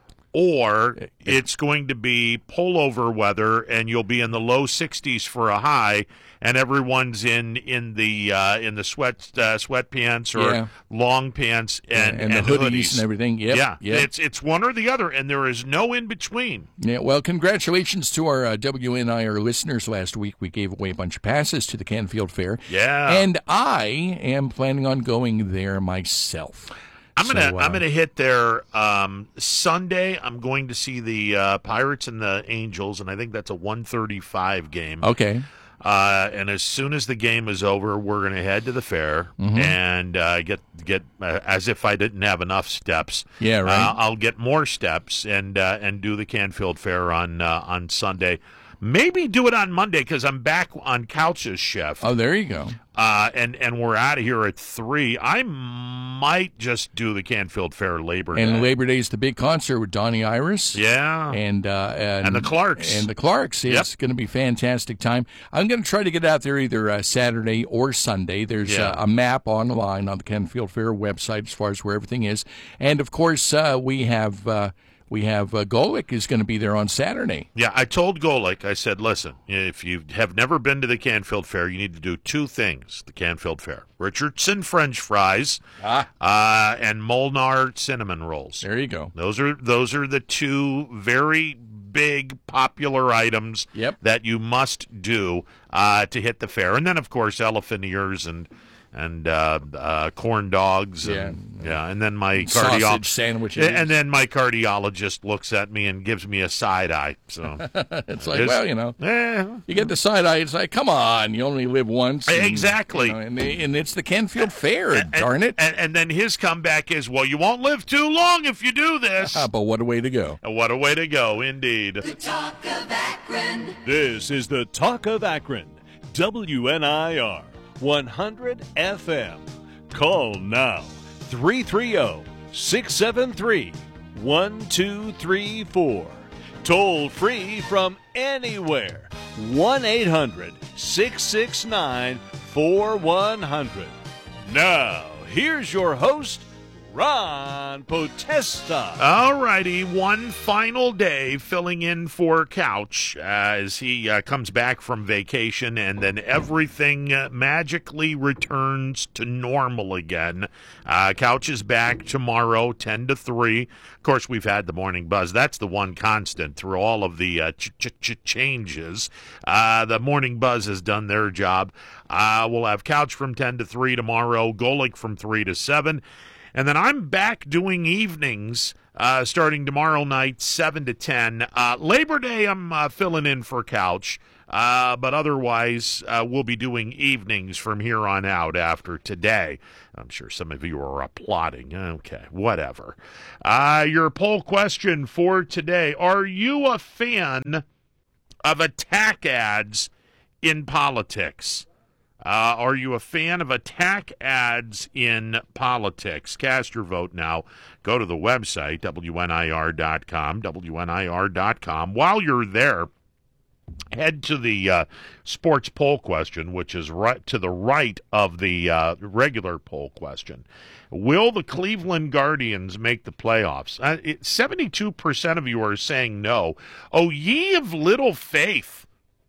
or it's going to be pullover weather, and you'll be in the low sixties for a high, and everyone's in in the uh, in the sweat uh, sweatpants or yeah. long pants and, and, and and the hoodies, hoodies and everything. Yep. Yeah, yep. it's it's one or the other, and there is no in between. Yeah, well, congratulations to our uh, W N I R listeners. Last week we gave away a bunch of passes to the Canfield Fair. Yeah, and I am planning on going there myself. I'm gonna so, uh, I'm gonna hit there um, Sunday. I'm going to see the uh, Pirates and the Angels, and I think that's a one thirty-five game. Okay. Uh, and as soon as the game is over, we're gonna head to the fair mm-hmm. and uh, get get uh, as if I didn't have enough steps. Yeah, right. Uh, I'll get more steps and uh, and do the Canfield Fair on uh, on Sunday. Maybe do it on Monday because I'm back on Couch's shift. Oh, there you go. Uh, and, and we're out of here at three. I might just do the Canfield Fair Labor Day. And Labor Day is the big concert with Donnie Iris. Yeah. And uh, and, and the Clarks. And the Clarks. It's yep. going to be a fantastic time. I'm going to try to get out there either uh, Saturday or Sunday. There's yeah. uh, a map online on the Canfield Fair website as far as where everything is. And, of course, uh, we have... Uh, We have uh, Golick is going to be there on Saturday. Yeah, I told Golick, I said, listen, if you have never been to the Canfield Fair, you need to do two things, the Canfield Fair. Richardson French fries ah. uh, and Molnar cinnamon rolls. There you go. Those are those are the two very big, popular items yep. that you must do uh, to hit the fair. And then, of course, elephant ears and and uh, uh, corn dogs, and, yeah, yeah, and then my sausage cardio- sandwiches, and then my cardiologist looks at me and gives me a side eye. So it's like, well, you know, eh. you get the side eye. It's like, come on, you only live once. And, exactly, you know, and, they, and it's the Canfield Fair. And, darn it! And, and then his comeback is, well, you won't live too long if you do this. but what a way to go! What a way to go, indeed. The Talk of Akron. This is the Talk of Akron. W N I R one hundred F M. Call now three three zero, six seven three, one two three four. Toll free from anywhere. one eight hundred, six six nine, four one zero zero. Now, here's your host, Ron Potesta. All righty, one final day filling in for Couch as he uh, comes back from vacation, and then everything uh, magically returns to normal again. Uh, Couch is back tomorrow, ten to three. Of course, we've had the morning buzz. That's the one constant through all of the uh, ch- ch- ch- changes. Uh, the morning buzz has done their job. Uh, we'll have Couch from ten to three tomorrow, Golick from three to seven. And then I'm back doing evenings uh, starting tomorrow night, seven to ten. Uh, Labor Day, I'm uh, filling in for Couch. Uh, but otherwise, uh, we'll be doing evenings from here on out after today. I'm sure some of you are applauding. Okay, whatever. Uh, your poll question for today. Are you a fan of attack ads in politics? Uh, are you a fan of attack ads in politics? Cast your vote now. Go to the website, W N I R dot com, W N I R dot com. While you're there, head to the uh, sports poll question, which is right to the right of the uh, regular poll question. Will the Cleveland Guardians make the playoffs? Uh, it, seventy-two percent of you are saying no. Oh, ye of little faith.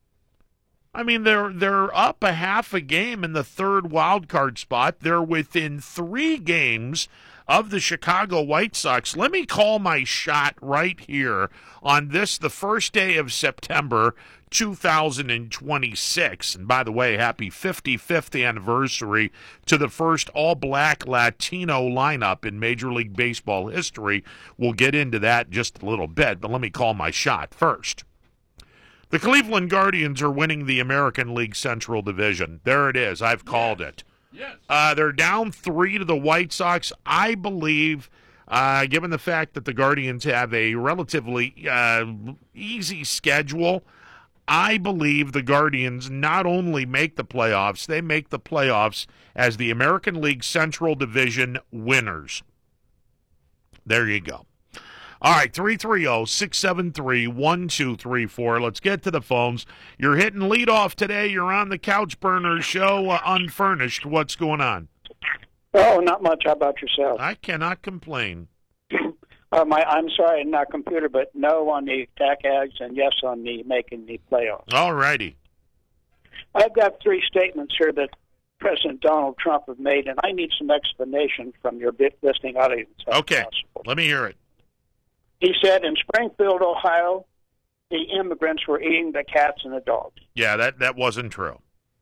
I mean, they're they're up a half a game in the third wild card spot. They're within three games of the Chicago White Sox. Let me call my shot right here on this, the first day of September two thousand twenty-six. And by the way, happy fifty-fifth anniversary to the first all-black Latino lineup in Major League Baseball history. We'll get into that in just a little bit, but let me call my shot first. The Cleveland Guardians are winning the American League Central Division. There it is. I've called yes. it. Yes. Uh, they're down three to the White Sox. I believe, uh, given the fact that the Guardians have a relatively uh, easy schedule, I believe the Guardians not only make the playoffs, they make the playoffs as the American League Central Division winners. There you go. All right, three three zero, six seven three, one two three four. Let's get to the phones. You're hitting leadoff today. You're on the Couch Burners show, uh, unfurnished. What's going on? Oh, not much. How about yourself? I cannot complain. uh, my, I'm sorry, not computer, but no on the attack ads and yes on the making the playoffs. All righty. I've got three statements here that President Donald Trump have made, and I need some explanation from your listening audience. Okay, let me hear it. He said in Springfield, Ohio, the immigrants were eating the cats and the dogs. Yeah, that, that wasn't true.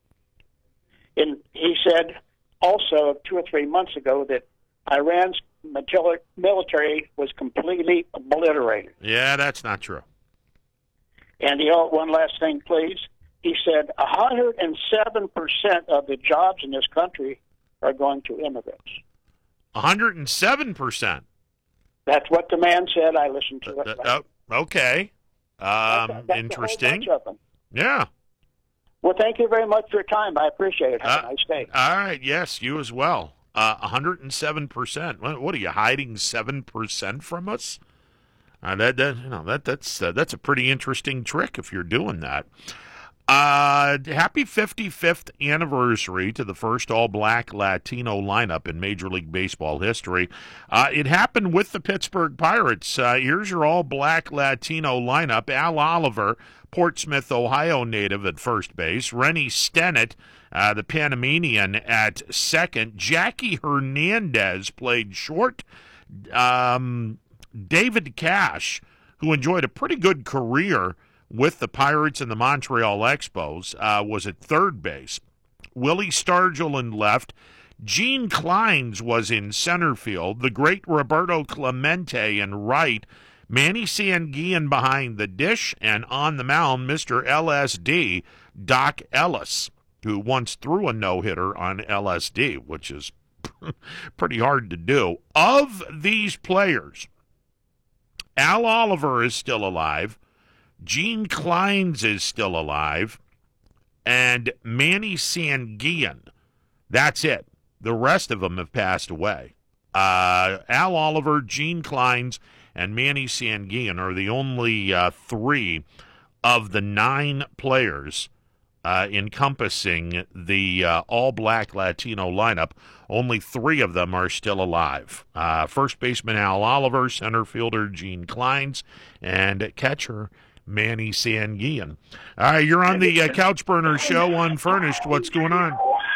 And he said also two or three months ago that Iran's military was completely obliterated. Yeah, that's not true. And the one last thing, please. He said one hundred seven percent of the jobs in this country are going to immigrants. one hundred seven percent? That's what the man said. I listened to it. Uh, uh, okay. Um, that's, that's interesting. Yeah. Well, thank you very much for your time. I appreciate it. Have uh, a nice day. All right. Yes, you as well. Uh, one hundred seven percent. What, what are you hiding seven percent from us? Uh, that, that you know that that's uh, that's a pretty interesting trick if you're doing that. Uh, happy fifty-fifth anniversary to the first all-black Latino lineup in Major League Baseball history. Uh, it happened with the Pittsburgh Pirates. Uh, here's your all-black Latino lineup. Al Oliver, Portsmouth, Ohio native at first base. Rennie Stennett, uh, the Panamanian at second. Jackie Hernandez played short. Um, David Cash, who enjoyed a pretty good career with the Pirates and the Montreal Expos, uh, was at third base. Willie Stargell in left. Gene Kleins was in center field. The great Roberto Clemente in right. Manny Sanguillen behind the dish. And on the mound, Mister L S D, Doc Ellis, who once threw a no-hitter on L S D, which is pretty hard to do. Of these players, Al Oliver is still alive. Gene Kleins is still alive. And Manny Sanguillen. That's it. The rest of them have passed away. Uh, Al Oliver, Gene Kleins, and Manny Sanguillen are the only uh, three of the nine players uh, encompassing the uh, all-black Latino lineup. Only three of them are still alive. Uh, first baseman Al Oliver, center fielder Gene Kleins, and catcher Manny Sanguillen. All right, you're on the uh, Couch Burner show, Unfurnished. What's going on?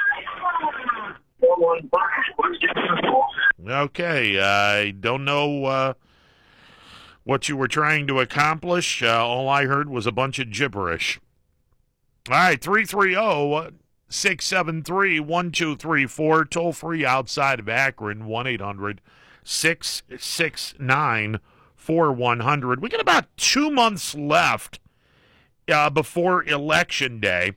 Okay, I don't know uh, what you were trying to accomplish. Uh, all I heard was a bunch of gibberish. All right, three three zero, six seven three, one two three four, toll free outside of Akron, one eight hundred, six six nine, four one zero zero. We got about two months left uh, before Election Day.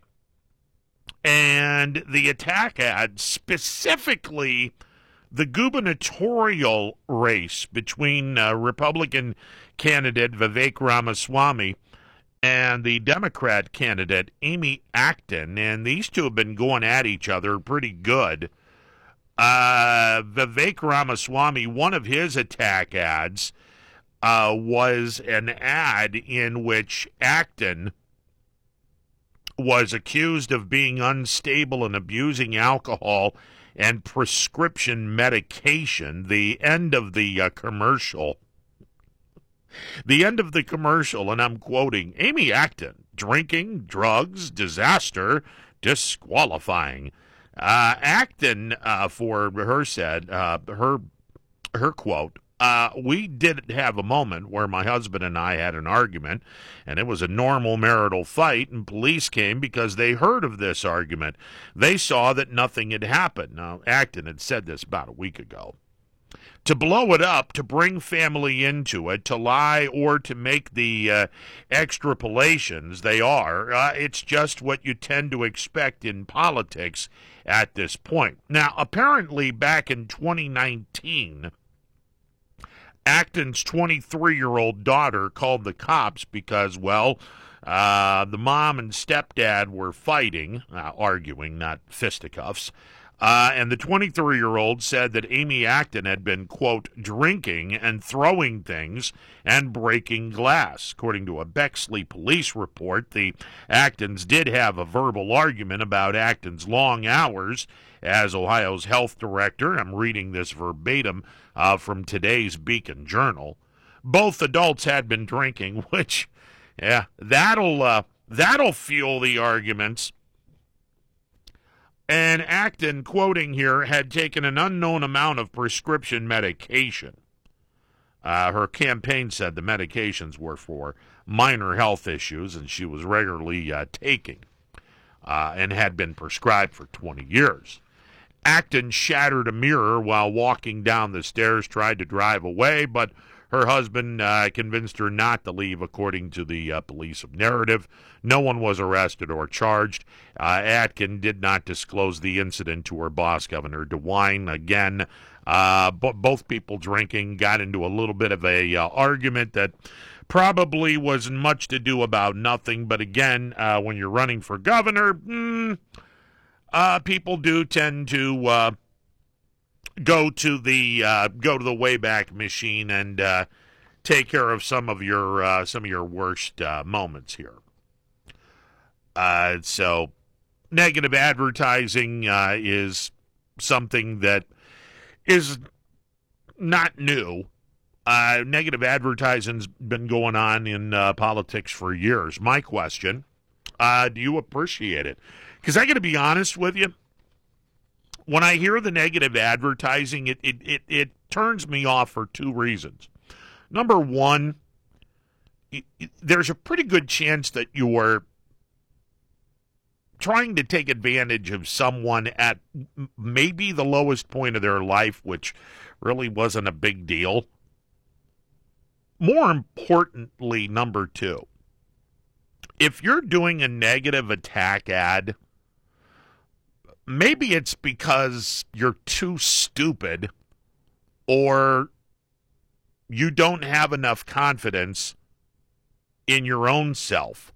And the attack ad, specifically the gubernatorial race between uh, Republican candidate Vivek Ramaswamy and the Democrat candidate Amy Acton, and these two have been going at each other pretty good. Uh, Vivek Ramaswamy, one of his attack ads uh, was an ad in which Acton was accused of being unstable and abusing alcohol and prescription medication. The end of the uh, commercial, the end of the commercial, and I'm quoting, Amy Acton, drinking, drugs, disaster, disqualifying. Uh, Acton, uh, for her said, uh, her, her quote, Uh, we did have a moment where my husband and I had an argument, and it was a normal marital fight, and police came because they heard of this argument. They saw that nothing had happened. Now, Acton had said this about a week ago. To blow it up, to bring family into it, to lie or to make the uh, extrapolations they are, uh, it's just what you tend to expect in politics at this point. Now, apparently back in twenty nineteen, Acton's twenty-three-year-old daughter called the cops because, well, uh, the mom and stepdad were fighting, uh, arguing, not fisticuffs, uh, and the twenty-three-year-old said that Amy Acton had been, quote, drinking and throwing things and breaking glass. According to a Bexley police report, the Actons did have a verbal argument about Acton's long hours as Ohio's health director. I'm reading this verbatim uh, from today's Beacon Journal. Both adults had been drinking, which, yeah, that'll uh, that'll fuel the arguments. And Acton, quoting here, had taken an unknown amount of prescription medication. Uh, her campaign said the medications were for minor health issues, and she was regularly uh, taking uh, and had been prescribed for twenty years. Acton shattered a mirror while walking down the stairs, tried to drive away, but her husband uh, convinced her not to leave, according to the uh, police narrative. No one was arrested or charged. Uh, Acton did not disclose the incident to her boss, Governor DeWine. Again, uh, b- both people drinking got into a little bit of a uh, argument that probably wasn't much to do about nothing. But again, uh, when you're running for governor, hmm, Uh, people do tend to uh, go to the uh, go to the Wayback Machine and uh, take care of some of your uh, some of your worst uh, moments here. Uh, so, negative advertising uh, is something that is not new. Uh, negative advertising's been going on in uh, politics for years. My question: uh, do you appreciate it? Because I got to be honest with you, when I hear the negative advertising, it, it, it, it turns me off for two reasons. Number one, it, it, there's a pretty good chance that you're trying to take advantage of someone at maybe the lowest point of their life, which really wasn't a big deal. More importantly, number two, if you're doing a negative attack ad, maybe it's because you're too stupid or you don't have enough confidence in your own self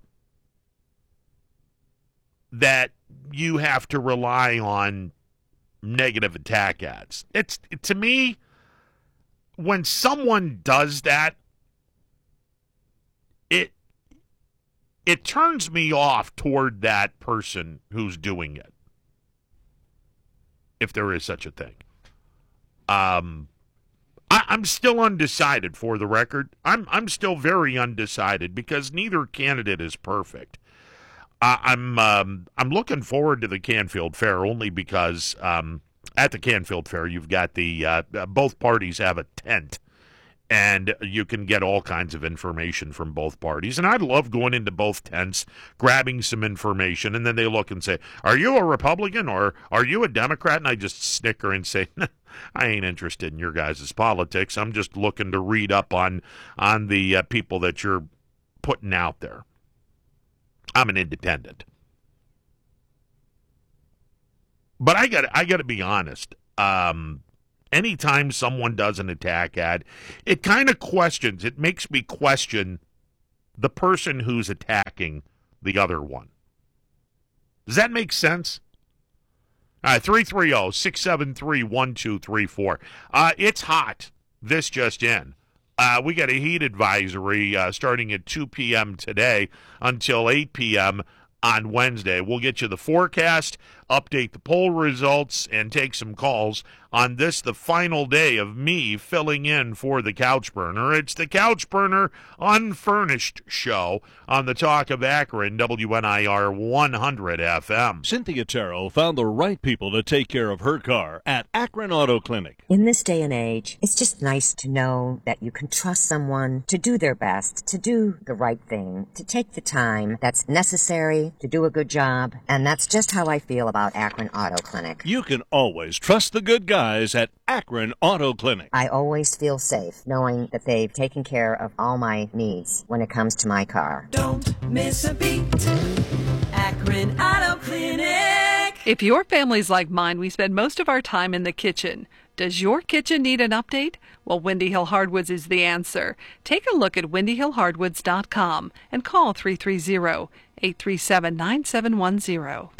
that you have to rely on negative attack ads. It's to me, when someone does that, it it turns me off toward that person who's doing it, if there is such a thing. Um, I, I'm still undecided, for the record. I'm I'm still very undecided because neither candidate is perfect. Uh, I'm um, I'm looking forward to the Canfield Fair only because um, at the Canfield Fair you've got the uh, both parties have a tent, and you can get all kinds of information from both parties. And I love going into both tents, grabbing some information, and then they look and say, "Are you a Republican or are you a Democrat?" And I just snicker and say, nah, "I ain't interested in your guys' politics. I'm just looking to read up on on the uh, people that you're putting out there. I'm an independent." But I got I got to be honest. Um, anytime someone does an attack ad, it kind of questions. It makes me question the person who's attacking the other one. Does that make sense? All right, three three zero, six seven three, one two three four. Uh, it's hot. This just in. Uh, we got a heat advisory uh, starting at two p.m. today until eight p.m. on Wednesday. We'll get you the forecast, update the poll results, and take some calls on this, the final day of me filling in for the Couch Burner. It's the Couch Burner Unfurnished Show on the Talk of Akron, W N I R one hundred F M. Cynthia Terrell found the right people to take care of her car at Akron Auto Clinic. In this day and age, it's just nice to know that you can trust someone to do their best, to do the right thing, to take the time that's necessary to do a good job. And that's just how I feel about Akron Auto Clinic. You can always trust the good guys at Akron Auto Clinic. I always feel safe knowing that they've taken care of all my needs when it comes to my car. Don't miss a beat. Akron Auto Clinic. If your family's like mine, we spend most of our time in the kitchen. Does your kitchen need an update? Well, Windy Hill Hardwoods is the answer. Take a look at windy hill hardwoods dot com and call three three zero, eight three seven, nine seven one zero.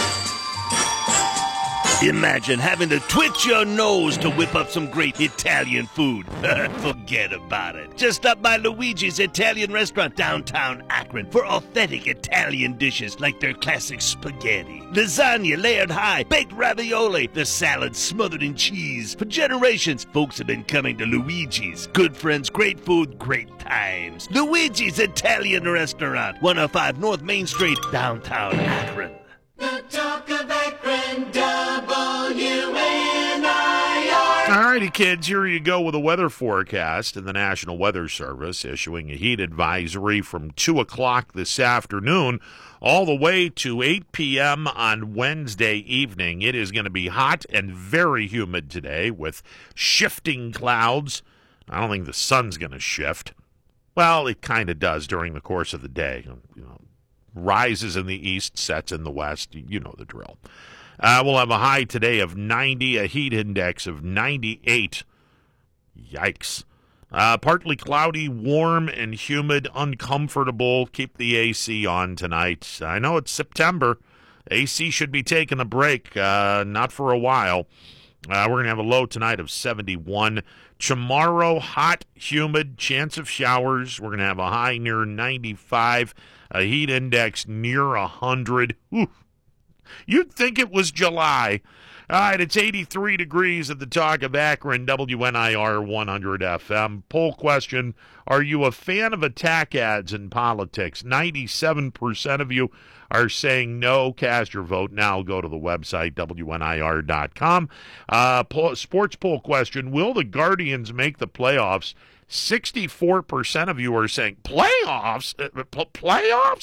Imagine having to twitch your nose to whip up some great Italian food. Forget about it. Just stop by Luigi's Italian Restaurant downtown Akron for authentic Italian dishes like their classic spaghetti, lasagna layered high, baked ravioli, the salad smothered in cheese. For generations, folks have been coming to Luigi's. Good friends, great food, great times. Luigi's Italian Restaurant, one oh five North Main Street, downtown Akron. The Talk of Akron, W N I R. All righty, kids, here you go with a weather forecast. And the National Weather Service issuing a heat advisory from two o'clock this afternoon all the way to eight p.m. on Wednesday evening. It is going to be hot and very humid today with shifting clouds. I don't think the sun's going to shift. Well, it kind of does during the course of the day. You know, rises in the east, sets in the west. You know the drill. Uh, we'll have a high today of ninety, a heat index of ninety-eight. Yikes. Uh, partly cloudy, warm and humid, uncomfortable. Keep the A C on tonight. I know it's September. A C should be taking a break, uh, not for a while. Uh, we're going to have a low tonight of seventy-one. Tomorrow, hot, humid, chance of showers. We're going to have a high near ninety-five. A heat index near one hundred. Ooh. You'd think it was July. All right, it's eighty-three degrees at the Talk of Akron, W N I R one hundred F M. Poll question, are you a fan of attack ads in politics? ninety-seven percent of you are saying no. Cast your vote now. Go to the website, W N I R dot com. Uh, poll, sports poll question, will the Guardians make the playoffs? sixty-four percent of you are saying playoffs? Uh, p- playoffs?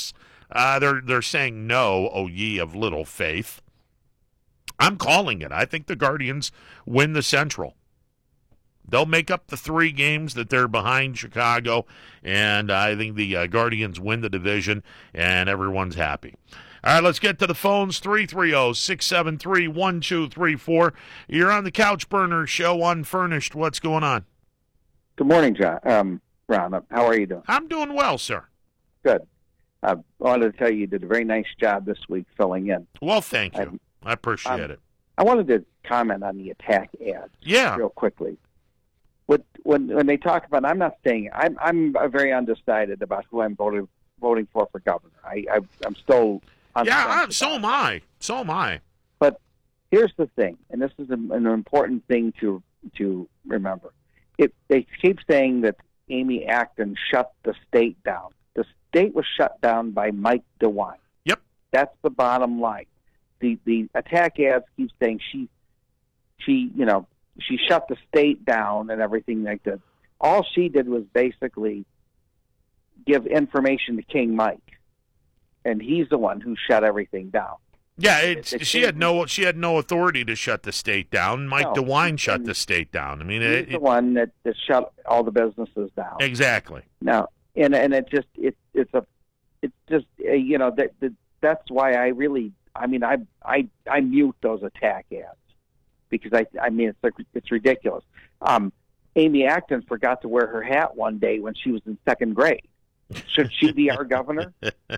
Uh, they're they're saying no, O ye of little faith. I'm calling it. I think the Guardians win the Central. They'll make up the three games that they're behind Chicago, and I think the uh, Guardians win the division, and everyone's happy. All right, let's get to the phones, three three zero, six seven three, one two three four. You're on the Couch Burner Show, Unfurnished. What's going on? Good morning, John. Um, Ron, how are you doing? I'm doing well, sir. Good. I wanted to tell you you did a very nice job this week filling in. Well, thank you. I, I appreciate um, it. I wanted to comment on the attack ads yeah. real quickly. What, when when they talk about, I'm not saying, I'm I'm very undecided about who I'm voting voting for for governor. I, I I'm still yeah. I'm, so am I. So am I. But here's the thing, and this is an, an important thing to to remember. It, they keep saying that Amy Acton shut the state down. The state was shut down by Mike DeWine. Yep. That's the bottom line. The the attack ads keep saying she she you know. She shut the state down and everything like that. All she did was basically give information to King Mike, and he's the one who shut everything down. Yeah, it's, it, it she had no she had no authority to shut the state down. Mike no, DeWine shut the state down. I mean, he's it, the it, one that, that shut all the businesses down. Exactly. Now, and and it just it it's a it's just uh, you know that, that that's why I really I mean I I I mute those attack ads. Because I, I mean, it's like, it's ridiculous. Um, Amy Acton forgot to wear her hat one day when she was in second grade. Should she be our governor?